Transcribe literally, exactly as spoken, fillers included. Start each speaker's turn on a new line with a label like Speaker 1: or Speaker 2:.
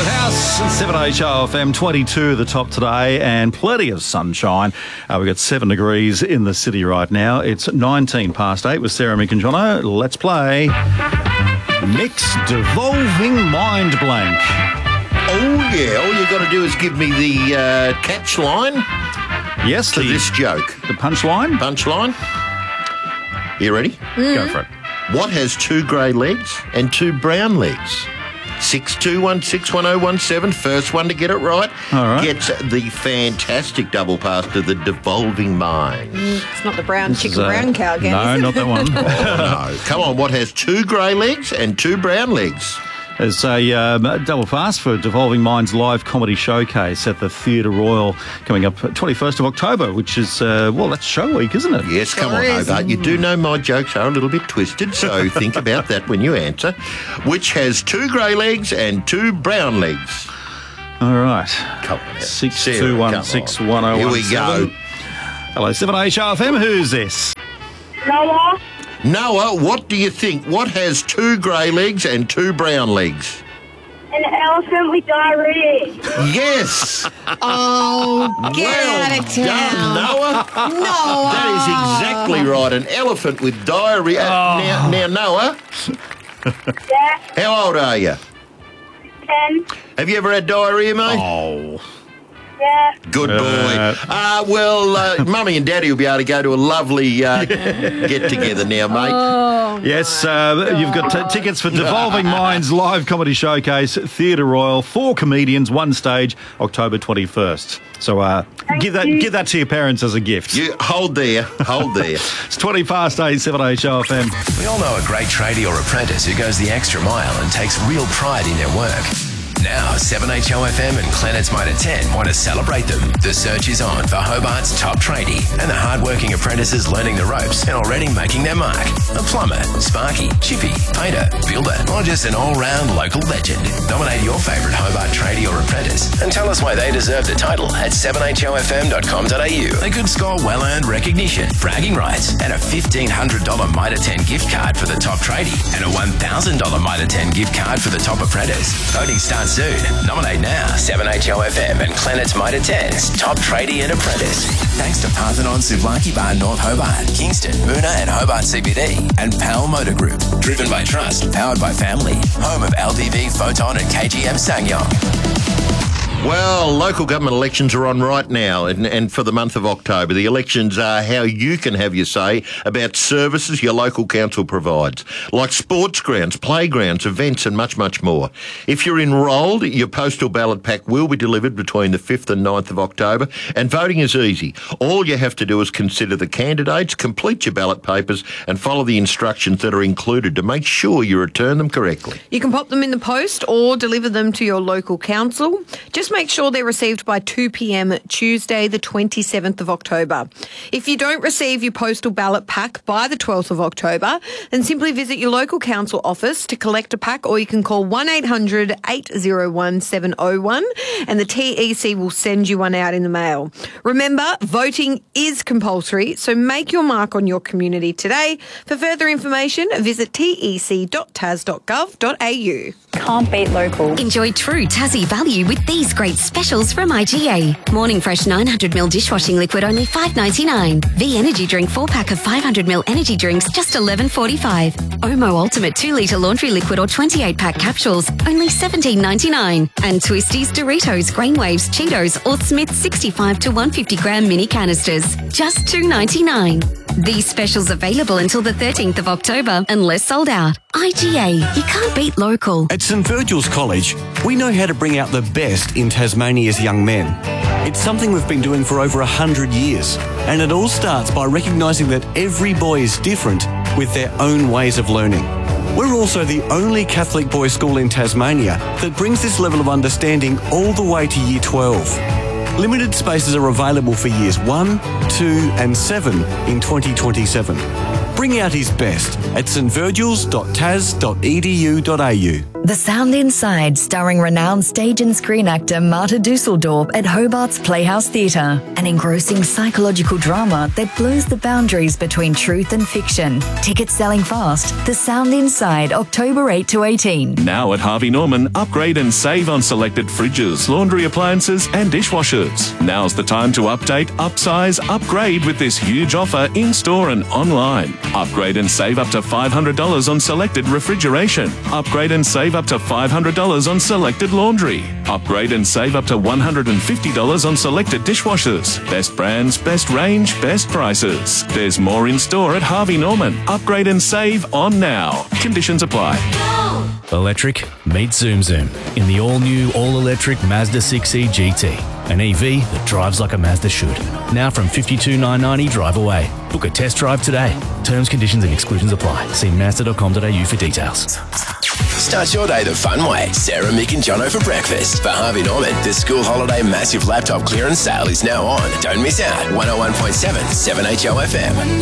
Speaker 1: Woodhouse, seven H O F M, twenty-two the top today and plenty of sunshine. Uh, we've got seven degrees in the city right now. It's nineteen past eight with Sarah, Mick and Jono. Let's play Mick's Devolving Mind Blank.
Speaker 2: Oh, yeah. All you got to do is give me the uh, catch line
Speaker 1: Yes,
Speaker 2: to
Speaker 1: the,
Speaker 2: this joke.
Speaker 1: the punchline.
Speaker 2: Punchline. You ready?
Speaker 1: Go for it.
Speaker 2: What has two grey legs and two brown legs? six two one six one oh one seven. First one to get it right
Speaker 1: All right.
Speaker 2: gets the fantastic double pass to the Devolving Mind.
Speaker 3: It's not the brown
Speaker 1: This
Speaker 3: chicken
Speaker 1: is, uh,
Speaker 3: brown cow again,
Speaker 1: No,
Speaker 3: is it?
Speaker 1: not that one.
Speaker 2: No. Come on, what has two grey legs and two brown legs?
Speaker 1: There's a um, double pass for Devolving Minds live comedy showcase at the Theatre Royal coming up twenty-first of October, which is, uh, well, that's show week, isn't it?
Speaker 2: Yes, come on,
Speaker 3: Sure is.
Speaker 2: Hobart. You do know my jokes are a little bit twisted, so think about that when you answer. Which has two grey legs and two brown legs?
Speaker 1: All right.
Speaker 2: Come on.
Speaker 1: six
Speaker 2: Sarah,
Speaker 1: two one
Speaker 2: come
Speaker 1: six
Speaker 2: on.
Speaker 1: one oh one seven.
Speaker 2: Here we go.
Speaker 1: Hello, seven H O F M. Who's this?
Speaker 4: Noah,
Speaker 2: Noah, what do you think? What has two grey legs and two brown legs?
Speaker 4: an elephant with diarrhea.
Speaker 2: Yes.
Speaker 3: Oh, get
Speaker 2: well
Speaker 3: out of
Speaker 2: done,
Speaker 3: town.
Speaker 2: Noah.
Speaker 3: No.
Speaker 2: That is exactly right. An elephant with diarrhea.
Speaker 1: Oh.
Speaker 2: Now, now, Noah,
Speaker 4: Yeah,
Speaker 2: how old are you?
Speaker 4: ten.
Speaker 2: Have you ever had diarrhea, mate?
Speaker 1: Oh.
Speaker 4: Yeah,
Speaker 2: Good boy.
Speaker 1: Uh,
Speaker 2: Uh, well, uh, Mummy and Daddy will be able to go to a lovely uh, get-together now, mate.
Speaker 3: Oh,
Speaker 1: Yes, uh, you've got t- tickets for Devolving Minds live comedy showcase, Theatre Royal, four comedians, one stage, October twenty-first. So uh, give that
Speaker 4: you.
Speaker 1: give that to your parents as a gift.
Speaker 2: You hold there, hold there.
Speaker 1: It's twenty past eight, seven H O F M.
Speaker 5: We all know a great tradie or apprentice who goes the extra mile and takes real pride in their work. Now, seven H O F M and Planet's Mitre ten want to celebrate them. The search is on for Hobart's top tradie and the hard-working apprentices learning the ropes and already making their mark. A plumber, sparky, chippy, painter, builder, or just an all-round local legend. Nominate your favourite Hobart tradie or apprentice and tell us why they deserve the title at seven h o f m dot com dot a u. They could score well-earned recognition, bragging rights, and a fifteen hundred dollars Mitre ten gift card for the top tradie and a one thousand dollars Mitre ten gift card for the top apprentice. Voting starts soon. Nominate now. seven H O F M and Planet's Mitre ten's top tradie and apprentice. Thanks to Parthenon Souvlaki Bar North Hobart, Kingston, Moona and Hobart C B D, and Pal Motor Group. Driven by trust, powered by family. Home of L D V, Photon and K G M Sangyong.
Speaker 2: Well, local government elections are on right now, and, and for the month of October. The elections are how you can have your say about services your local council provides, like sports grounds, playgrounds, events and much, much more. If you're enrolled, your postal ballot pack will be delivered between the fifth and ninth of October, and voting is easy. All you have to do is consider the candidates, complete your ballot papers and follow the instructions that are included to make sure you return them correctly.
Speaker 3: You can pop them in the post or deliver them to your local council. Just make sure they're received by two p.m. Tuesday, the twenty-seventh of October. If you don't receive your postal ballot pack by the twelfth of October, then simply visit your local council office to collect a pack, or you can call one eight hundred eight oh one seven oh one and the T E C will send you one out in the mail. Remember, voting is compulsory, so make your mark on your community today. For further information, visit t e c dot tas dot gov dot a u.
Speaker 6: Can't beat local.
Speaker 7: Enjoy true Tassie value with these great specials from I G A. Morning Fresh nine hundred milliliter dishwashing liquid only five ninety-nine. V Energy Drink four pack of five hundred milliliter energy drinks just eleven forty-five. Omo Ultimate two litre laundry liquid or twenty-eight pack capsules only seventeen ninety-nine. And Twisties, Doritos, Grainwaves, Cheetos or Smith's sixty-five to one hundred fifty gram mini canisters just two ninety-nine. These specials available until the thirteenth of October unless sold out. I G A, you can't beat local.
Speaker 8: At St Virgil's College, we know how to bring out the best in Tasmania's young men. It's something we've been doing for over one hundred years, and it all starts by recognising that every boy is different with their own ways of learning. We're also the only Catholic boys' school in Tasmania that brings this level of understanding all the way to Year twelve. Limited spaces are available for years one, two and seven in twenty twenty-seven. Bring out his best at st virgils dot tas dot e d u dot a u.
Speaker 6: The Sound Inside, starring renowned stage and screen actor Marta Dusseldorp at Hobart's Playhouse Theatre. An engrossing psychological drama that blurs the boundaries between truth and fiction. Tickets selling fast. The Sound Inside, October eighth to eighteen.
Speaker 9: Now at Harvey Norman, upgrade and save on selected fridges, laundry appliances and dishwashers. Now's the time to update, upsize, upgrade with this huge offer in-store and online. Upgrade and save up to five hundred dollars on selected refrigeration. Upgrade and save up to five hundred dollars on selected laundry. Upgrade and save up to one hundred fifty dollars on selected dishwashers. Best brands, best range, best prices. There's more in store at Harvey Norman. Upgrade and save on now. Conditions apply.
Speaker 10: Electric, meet Zoom Zoom in the all-new, all-electric Mazda six E G T. An E V that drives like a Mazda should. Now from fifty-two thousand nine hundred ninety dollars drive away. Book a test drive today. Terms, conditions and exclusions apply. See mazda dot com dot a u for details.
Speaker 5: Start your day the fun way. Sarah, Mick and Jono for breakfast. For Harvey Norman, the school holiday massive laptop clearance sale is now on. Don't miss out. one oh one point seven, seven H O F M.